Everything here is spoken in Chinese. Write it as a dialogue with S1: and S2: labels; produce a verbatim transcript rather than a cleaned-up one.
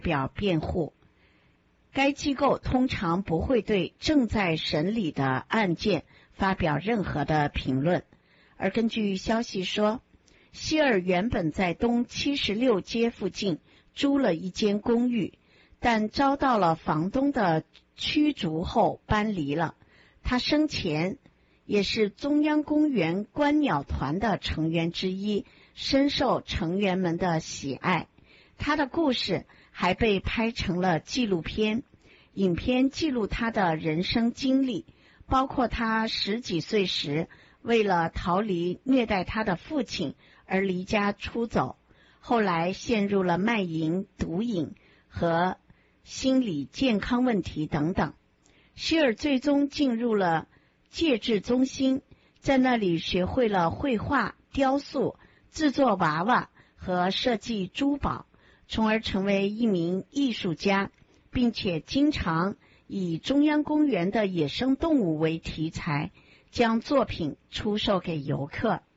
S1: 表辩护。该机构通常不会对正在审理的案件发表任何的评论。而根据消息说，希尔原本在东七十六街附近租了一间公寓，但遭到了房东的驱逐后搬离了。他生前也是中央公园观鸟团的成员之一，深受成员们的喜爱。他的故事还被拍成了纪录片，影片记录他的人生经历，包括他十几岁时为了逃离虐待他的父亲而离家出走，后来陷入了卖淫、毒瘾和心理健康问题等等。希尔最终进入了戒治中心，在那里学会了绘画、雕塑、制作娃娃和设计珠宝，从而成为一名艺术家，并且经常以中央公园的野生动物为题材，将作品出售给游客。